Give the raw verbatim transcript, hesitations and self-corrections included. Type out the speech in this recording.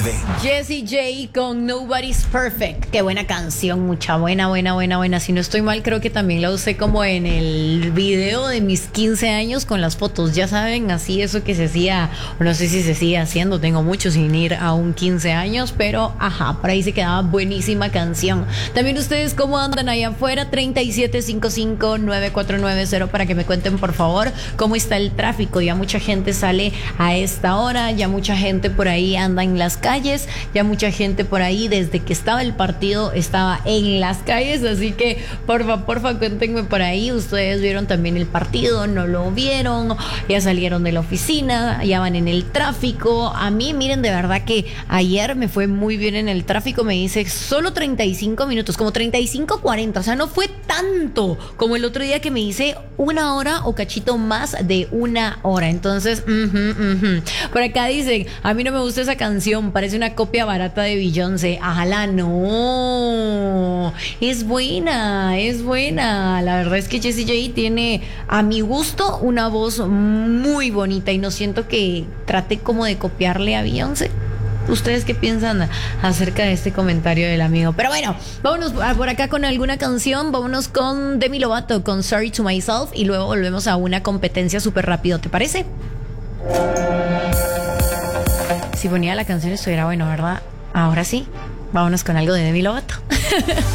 Jessie J con Nobody's Perfect. Qué buena canción, mucha buena, buena, buena, buena. Si no estoy mal, creo que también la usé como en el video de mis quince años con las fotos. Ya saben, así eso que se hacía, o no sé si se sigue haciendo, tengo mucho sin ir a un quince años, pero ajá, por ahí se quedaba buenísima canción. También ustedes, ¿cómo andan allá afuera? treinta y siete cincuenta y cinco, noventa y cuatro noventa para que me cuenten, por favor, cómo está el tráfico. Ya mucha gente sale a esta hora, ya mucha gente por ahí anda en las calles, ya mucha gente por ahí desde que estaba el partido estaba en las calles, así que porfa, porfa, cuéntenme por ahí, ustedes vieron también el partido, no lo vieron, ya salieron de la oficina, ya van en el tráfico. A mí, miren, de verdad que ayer me fue muy bien en el tráfico, me dice solo treinta y cinco minutos, como treinta y cinco, cuarenta, o sea, no fue tanto como el otro día que me hice una hora o cachito más de una hora. Entonces, uh -huh, uh -huh. Por acá dicen, a mí no me gusta esa canción, parece una copia barata de Beyoncé. Ajala, no, es buena, es buena. La verdad es que Jessie J tiene, a mi gusto, una voz muy bonita y no siento que trate como de copiarle a Beyoncé. ¿Ustedes qué piensan acerca de este comentario del amigo? Pero bueno, vámonos por acá con alguna canción. Vámonos con Demi Lovato, con Sorry to Myself, y luego volvemos a una competencia súper rápido, ¿te parece? Si ponía la canción estuviera bueno, ¿verdad? Ahora sí, vámonos con algo de Demi Lovato.